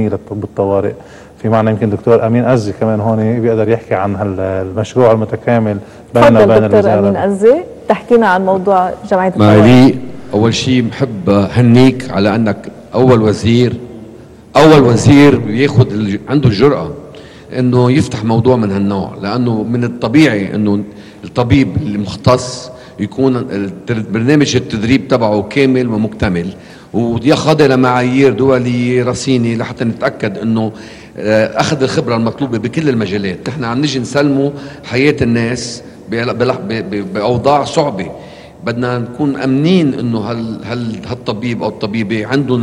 للطب الطوارئ. في معنا يمكن دكتور أمين أزي كمان هون بيقدر يحكي عن المشروع المتكامل بيننا وبين الوزارة. دكتور أمين أزي تحكينا عن موضوع جمعية الطوارئ. معالي، أول شيء بحب هنيك على أنك أول وزير بياخد عنده الجرأة انه يفتح موضوع من هالنوع، لانه من الطبيعي انه الطبيب المختص يكون برنامج التدريب تبعه كامل ومكتمل ويخضع لمعايير دولية رصينة لحتى نتأكد انه اخذ الخبرة المطلوبة بكل المجالات. نحن عم نجي نسلموا حياة الناس بأوضاع صعبة، بدنا نكون امنين انه هالطبيب او الطبيبه عندهم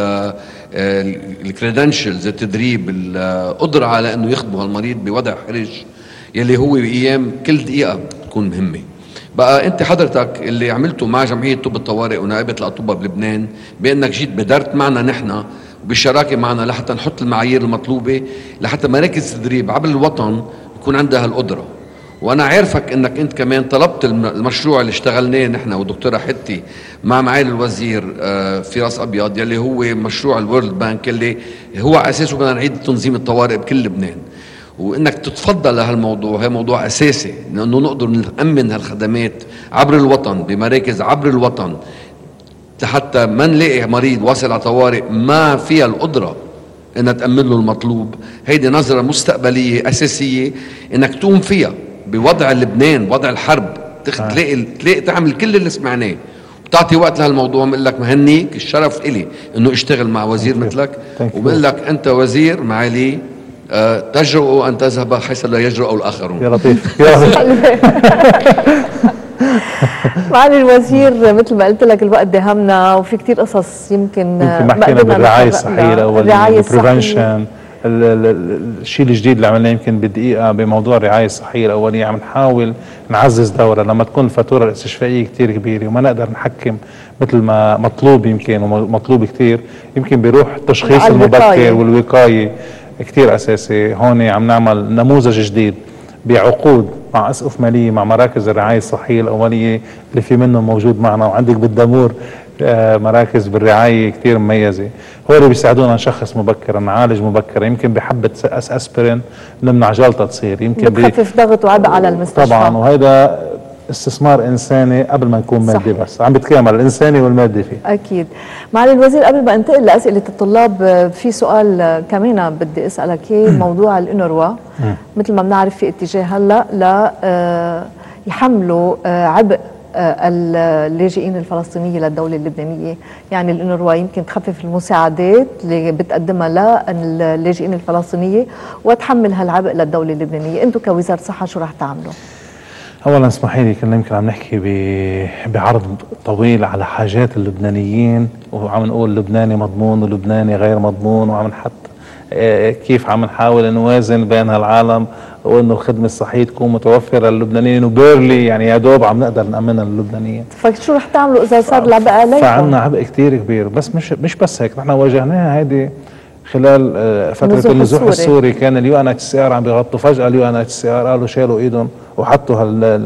الكريدنشلز، التدريب، القدره على انه يخدموا هالمريض بوضع حرج يلي هو بايام كل دقيقه تكون مهمه. بقى انت حضرتك اللي عملته مع جمعيه طب الطوارئ ونائبه الاطباء بلبنان بانك جيت بدرت معنا نحن وبالشراكه معنا لحتى نحط المعايير المطلوبه لحتى مراكز التدريب عبر الوطن يكون عندها هالقدره. وانا عارفك انك انت كمان طلبت المشروع اللي اشتغلناه نحن ودكتوره حتي مع معالي الوزير في راس ابيض، يلي هو مشروع الورلد بانك اللي هو اساسه بدنا نعيد تنظيم الطوارئ بكل لبنان، وانك تتفضل لهالموضوع. هي موضوع اساسي لانه نقدر نامن هالخدمات عبر الوطن بمراكز عبر الوطن حتى ما نلاقي مريض واصل على طوارئ ما فيها القدره انها تامن له المطلوب. هيدي نظره مستقبليه اساسيه انك تقوم فيها بوضع لبنان، وضع الحرب، تلاقي تعمل كل اللي سمعناه وتعطي وقت لهالموضوع. بقول لك مهنيك، الشرف إلي انه اشتغل مع وزير مثلك، وبقول لك انت وزير معالي تجرؤ ان تذهب حيث لا يجرؤ الاخرون. يا لطيف. معالي الوزير، مثل ما قلت لك الوقت داهمنا وفي كتير قصص يمكن حكينا بالرعاية الصحية الأولية، البريفنشن، الشيء الجديد اللي عملناه يمكن بدقيقة بموضوع الرعاية الصحية الأولية. عم نحاول نعزز دورة لما تكون الفاتورة الاستشفائية كتير كبيرة وما نقدر نحكم مثل ما مطلوب، يمكن ومطلوب كتير، يمكن بيروح التشخيص المبكر والوقاية كتير أساسي. هون عم نعمل نموذج جديد بعقود مع أسقف مالية مع مراكز الرعاية الصحية الأولية اللي في منهم موجود معنا، وعندك بالدمور مراكز بالرعاية كتير مميزة. هو اللي بيساعدونا نشخص مبكرا، نعالج مبكرا، يمكن بحبة اسبرين نمنع جلطة تصير، يمكن بخفف ضغط وعبء على المستشفى طبعا. وهذا استثمار إنساني قبل ما نكون مادي، بس عم بتكامل الإنساني والمادي فيه. أكيد. معالي الوزير، قبل ما انتقل لأسئلة الطلاب في سؤال كمان بدي أسألك إياه. موضوع الأونروا مثل ما بنعرف في اتجاه هلا لا يحملوا عبء اللاجئين الفلسطينيين للدولة اللبنانية، يعني الأونروا يمكن تخفف المساعدات اللي بتقدمها للاجئين الفلسطينية وتحمل هالعبء للدولة اللبنانية. أنتم كوزارة صحة شو رح تعملوا؟ اولا اسمحي لي، كنا يمكن عم نحكي بعرض طويل على حاجات اللبنانيين، وعم نقول لبناني مضمون ولبناني غير مضمون، وعم نحط كيف عم نحاول نوازن بين هالعالم وانه الخدمه الصحيه تكون متوفره للبنانيين وبيرلي يعني يا دوب عم نقدر نامنها للبنانيين. فشو رح تعملوا اذا صار العبء عليكم؟ فعندنا عبء كثير كبير، بس مش بس هيك، نحن واجهناها هيدي خلال فتره النزوح السوري. كان اليو ان اتش سي ار عم بيغطوا، فجاه اليو ان اتش سي ار قالوا شالوا ايدهم وحطوا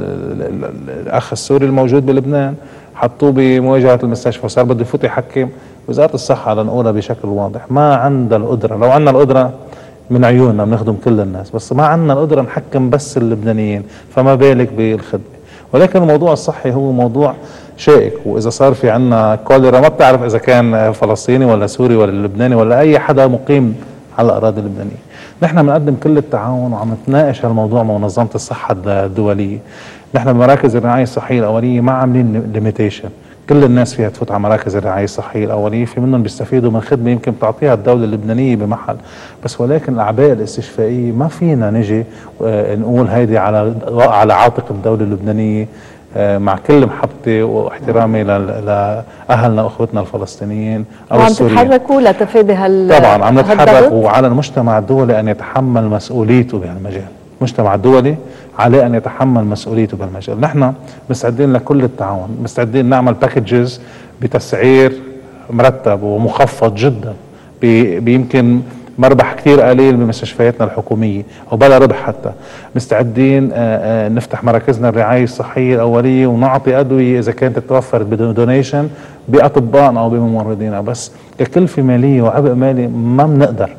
الاخ السوري الموجود بلبنان حطوه بمواجهه المستشفى، وصار بده يفوت يحكم. وزاره الصحه لنقولها بشكل واضح ما عندها القدره، لو عندنا القدره من عيوننا بنخدم كل الناس، بس ما عندنا القدره نحكم بس اللبنانيين، فما بالك بالخدمه. ولكن الموضوع الصحي هو موضوع شائك، واذا صار في عندنا كوليرا ما بتعرف اذا كان فلسطيني ولا سوري ولا لبناني ولا اي حدا مقيم على الاراضي اللبنانيه. نحن بنقدم كل التعاون وعم نتناقش هالموضوع مع منظمه الصحه الدوليه. نحن بمراكز الرعايه الصحيه الاوليه ما عاملين ليميتيشن، كل الناس فيها تفوت على مراكز الرعايه الصحيه الاوليه، في منهم بيستفيدوا من خدمه يمكن بتعطيها الدوله اللبنانيه بمحل، بس ولكن الاعباء الاستشفائيه ما فينا نجي نقول هيدي على عاتق الدوله اللبنانيه. مع كل محبتي واحترامي لاهلنا واخوتنا الفلسطينيين او السوريين. وعم تتحركوا لتفادي طبعا عم نتحرك، وعلى المجتمع الدولي ان يتحمل مسؤوليته بهالمجال. المجتمع الدولي عليه ان يتحمل مسؤوليته بهالمجال. نحن مستعدين لكل التعاون، مستعدين نعمل باكجز بتسعير مرتب ومخفض جدا، بيمكن مربح كتير قليل بمستشفياتنا الحكومية أو بلا ربح حتى. مستعدين نفتح مراكزنا الرعاية الصحية الأولية ونعطي أدوية إذا كانت توفرت بدونيشن بأطبائنا أو بممرضينا، بس ككلفة مالية وعبء مالي ما بنقدر